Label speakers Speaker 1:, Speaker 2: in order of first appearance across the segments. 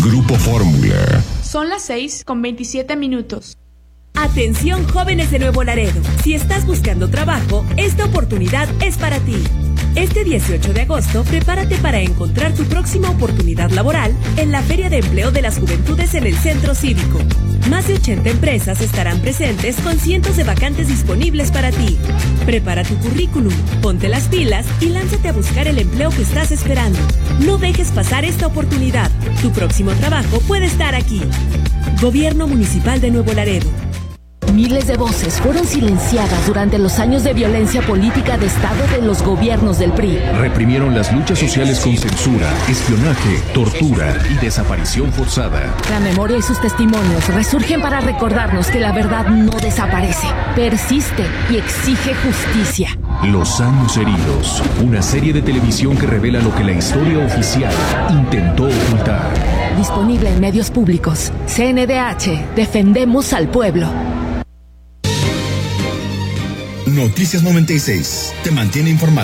Speaker 1: Grupo Fórmula.
Speaker 2: Son las 6:27.
Speaker 3: Atención, jóvenes de Nuevo Laredo. Si estás buscando trabajo, esta oportunidad es para ti. Este 18 de agosto, prepárate para encontrar tu próxima oportunidad laboral en la Feria de Empleo de las Juventudes en el Centro Cívico. Más de 80 empresas estarán presentes con cientos de vacantes disponibles para ti. Prepara tu currículum, ponte las pilas y lánzate a buscar el empleo que estás esperando. No dejes pasar esta oportunidad. Tu próximo trabajo puede estar aquí. Gobierno Municipal de Nuevo Laredo.
Speaker 4: Miles de voces fueron silenciadas durante los años de violencia política de Estado de los gobiernos del PRI.
Speaker 5: Reprimieron las luchas sociales con censura, espionaje, tortura y desaparición forzada.
Speaker 4: La memoria y sus testimonios resurgen para recordarnos que la verdad no desaparece, persiste y exige justicia.
Speaker 5: Los años heridos, una serie de televisión que revela lo que la historia oficial intentó ocultar.
Speaker 4: Disponible en medios públicos. CNDH, defendemos al pueblo.
Speaker 1: Noticias 96, te mantiene informado.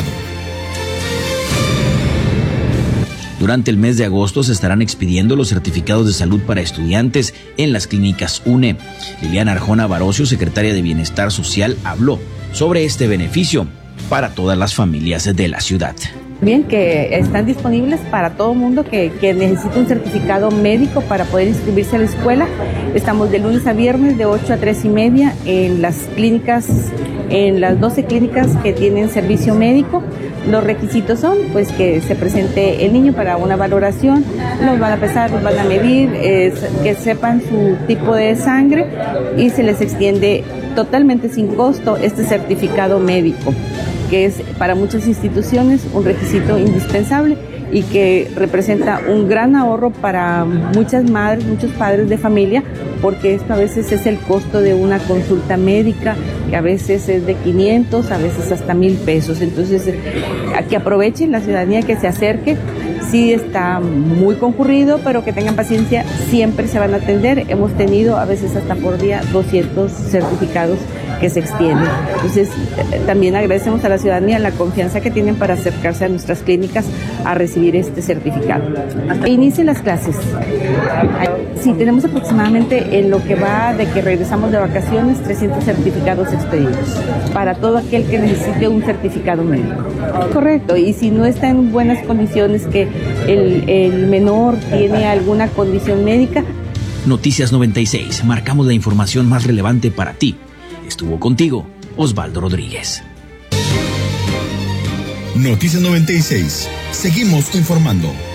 Speaker 6: Durante el mes de agosto se estarán expidiendo los certificados de salud para estudiantes en las clínicas UNE. Liliana Arjona Barocio, secretaria de Bienestar Social, habló sobre este beneficio para todas las familias de la ciudad.
Speaker 7: Bien, que están disponibles para todo mundo que necesita un certificado médico para poder inscribirse a la escuela. Estamos de lunes a viernes de 8 a 3:30 en las clínicas, en las 12 clínicas que tienen servicio médico. Los requisitos son pues que se presente el niño para una valoración, los van a pesar, los van a medir, que sepan su tipo de sangre y se les extiende totalmente sin costo este certificado médico, que es para muchas instituciones un requisito indispensable y que representa un gran ahorro para muchas madres, muchos padres de familia, porque esto a veces es el costo de una consulta médica, que a veces es de 500, a veces hasta 1,000 pesos. Entonces, a que aprovechen la ciudadanía, que se acerque. Sí está muy concurrido, pero que tengan paciencia, siempre se van a atender. Hemos tenido a veces hasta por día 200 certificados que se extienden. Entonces, también agradecemos a la ciudadanía la confianza que tienen para acercarse a nuestras clínicas a recibir este certificado. Inicien las clases. Sí, tenemos aproximadamente en lo que va de que regresamos de vacaciones 300 certificados expedidos para todo aquel que necesite un certificado médico. Correcto, y si no está en buenas condiciones, que el menor tiene alguna condición médica.
Speaker 6: Noticias 96, marcamos la información más relevante para ti. Estuvo contigo Osvaldo Rodríguez.
Speaker 1: Noticias 96, seguimos informando.